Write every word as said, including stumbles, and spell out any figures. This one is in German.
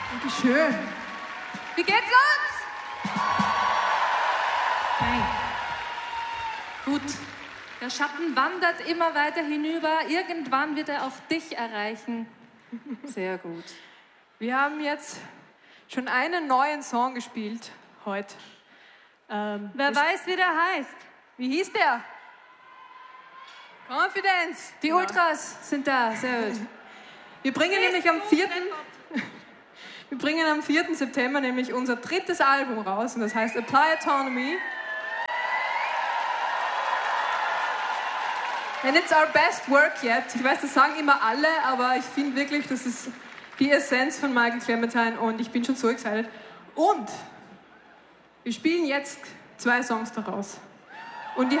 Dankeschön. Wie geht's uns? Nein. Gut. Der Schatten wandert immer weiter hinüber. Irgendwann wird er auch dich erreichen. Sehr gut. Wir haben jetzt schon einen neuen Song gespielt heute. Ähm, Wer weiß, wie der heißt? Wie hieß der? Confidence. Die Genau. Ultras sind da. Sehr gut. Wir bringen nämlich am vierten Wir bringen am vierten September nämlich unser drittes Album raus und das heißt Apply Autonomy. And it's our best work yet. Ich weiß, das sagen immer alle, aber ich finde wirklich, das ist die Essenz von Michael Clementine und ich bin schon so excited. Und wir spielen jetzt zwei Songs daraus. Und die